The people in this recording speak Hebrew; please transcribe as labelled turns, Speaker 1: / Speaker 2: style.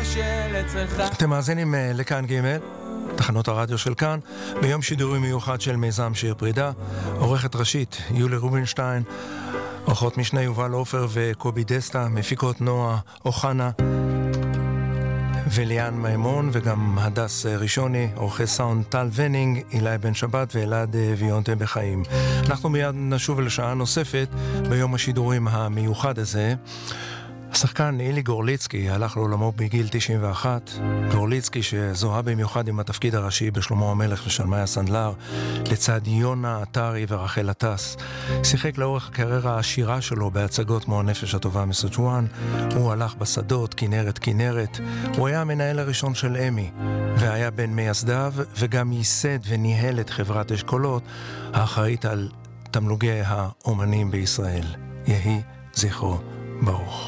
Speaker 1: אתם מאזינים לכאן ג' תחנות הרדיו של כאן, ביום שידורי מיוחד של מיזם שיר פרידה. עורכת ראשית יולי רובינשטיין, אורחות משנה יובל עופר וקובי דסטה, מפיקות נועה אוחנה וליאן מימון, וגם הדס ראשוני, עורכי סאונד טל ונינג, אילי בן שבת ואלעד ויונטה בחיים. אנחנו מיד נשוב לשעה נוספת ביום השידורים המיוחד הזה. השחקן אילי גורליצקי הלך לעולמו בגיל 91. גורליצקי שזוהה במיוחד עם התפקיד הראשי בשלמה המלך ושלמיה סנדלר לצד יונה עטרי ורחל עטס. שיחק לאורך הקריירה העשירה שלו בהצגות כמו הנפש הטובה מסצ'ואן. הוא הלך בשדות, כנרת כנרת. הוא היה המנהל הראשון של אמי והיה בין מייסדיו, וגם ייסד וניהל את חברת אשכולות האחראית על תמלוגי האומנים בישראל. יהי זכרו ברוך.